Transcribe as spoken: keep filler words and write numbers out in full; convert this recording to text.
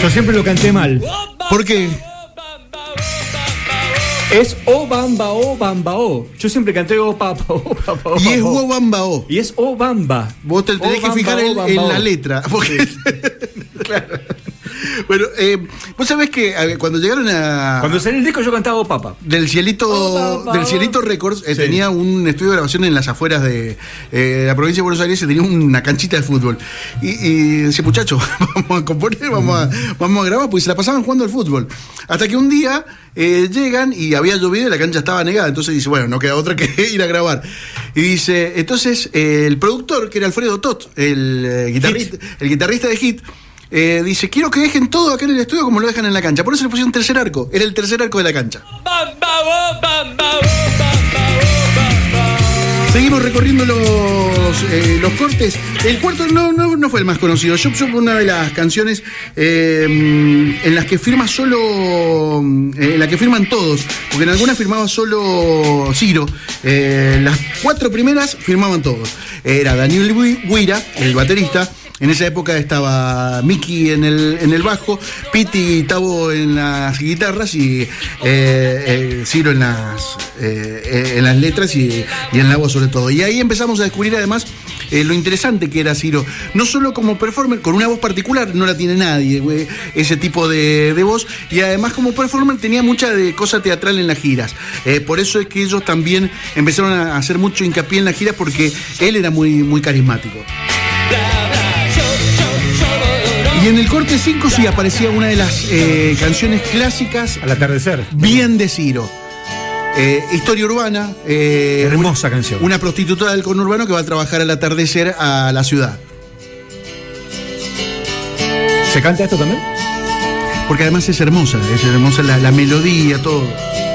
Yo siempre lo canté mal. ¿Por qué? Es o bamba o bamba o. Yo siempre canté o papa o papa o. Y es o. o bamba o. Y es o bamba. Vos te tenés O que bamba, fijar o en, bamba, en o. la letra. Porque, claro. Bueno, eh, vos sabés que a ver, cuando llegaron a. Cuando salió el disco yo cantaba o papa. Del Cielito, Oh, bamba, del Cielito Records eh, sí. tenía un estudio de grabación en las afueras de eh, la provincia de Buenos Aires y tenía una canchita de fútbol. Y, y decía, muchachos, vamos a componer, vamos a, vamos a grabar, pues se la pasaban jugando al fútbol. Hasta que un día eh, llegan y había llovido y la cancha estaba negada. Entonces dice, bueno, no queda otra que ir a grabar. Y dice, entonces eh, el productor, que era Alfredo Tot, el, eh, guitarrista, el guitarrista de Hit, Eh, dice, quiero que dejen todo acá en el estudio como lo dejan en la cancha. Por eso le pusieron tercer arco. Era el tercer arco de la cancha. Seguimos recorriendo los, eh, los cortes. El cuarto no, no, no fue el más conocido. Shop Shop, una de las canciones eh, en las que firma solo, eh, en la que firman todos, porque en algunas firmaba solo Ciro. Eh, las cuatro primeras firmaban todos. Era Daniel Guira, el baterista. En esa época estaba Miki en el, en el bajo, Piti y Tavo en las guitarras y eh, eh, Ciro en las, eh, en las letras y, y en la voz sobre todo. Y ahí empezamos a descubrir además eh, lo interesante que era Ciro. No solo como performer, con una voz particular, no la tiene nadie, güey, ese tipo de, de voz. Y además como performer tenía mucha de cosa teatral en las giras. Eh, por eso es que ellos también empezaron a hacer mucho hincapié en las giras porque él era muy, muy carismático. Y en el corte cinco sí aparecía una de las eh, canciones clásicas. Al atardecer. Bien de Ciro. Eh, historia urbana. Eh, Hermosa una, canción. Una prostituta del conurbano que va a trabajar al atardecer a la ciudad. ¿Se canta esto también? Porque además es hermosa, es hermosa la, la melodía, todo.